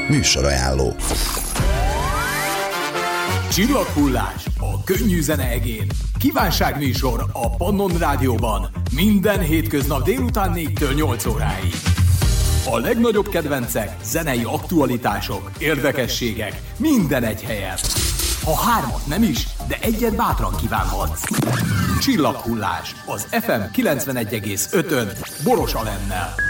Műsorajánló. Csillaghullás a könnyű zene egén. Kívánságműsor a Pannon Rádióban. Minden hétköznap délután 4-től 8 óráig. A legnagyobb kedvencek, zenei aktualitások, érdekességek, minden egy helyen. Ha hármat nem is, de egyet bátran kívánhatsz. Csillaghullás az FM 91,5-ön Boros Alennel.